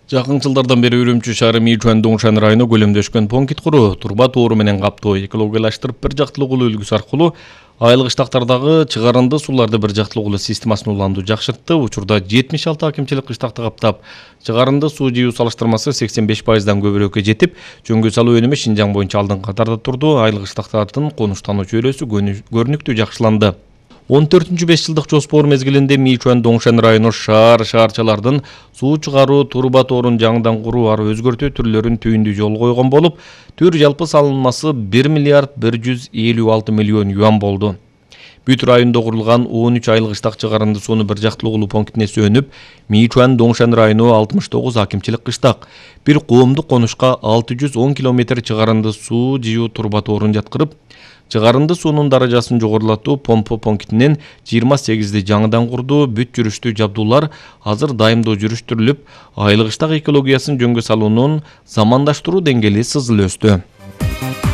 Жакын жылдардан бери Үрүмчү шаары Мичуан Доңшан району көлөмдөшкөн понкит куруу, турба тоору менен каптоо, экологиялаштырып бир жактылыгылуу үлгүсү аркылуу айылык кыштактардагы чыгарынды сууларды бир жактылыгылуу системасын улантуу жакшыртты. Учурда 76 акимчилик кыштакты каптап, чыгарынды суу жыюу салыштырмасы 85%дан көбүрөөккө жетип, жөнгө салуу өнүмү Шинжаң боюнча алдыңкы катарда турду. Айылык кыштактардын конуштануу чөйрөсү көрүнүктүү жакшыланды. 14-5 жылдык жоспор мезгилинде Мичуан Доңшан району шаарчалардын суу чыгаруу турба тоорун жаңыдан куруу, ары өзгөртүү түрлөрүн түйүндүү жол койгон болуп, түр жалпы салынмасы 1 миллиард 156 миллион юан болду. Бүт районунда курулган 13 айыл кыштак чыгарынды сууну бир жактылыгылуу пунктине сөнүп, Мичуан Доңшан району 69 акимчилик кыштак, бир коомдук конушка 610 километр чыгарынды суу жыюу турба тоорун жаткырып, чыгарынды суунун даражасын жогорулатуу помпа пунктинен 28 жаңыдан курду. Бүт жүрүштүү жабдуулар азыр дайымдоо жүрүштүрүлүп, айыл кыштак экологиясын жөнгө салуунун замандаштыруу деңгээли сызыл өстү.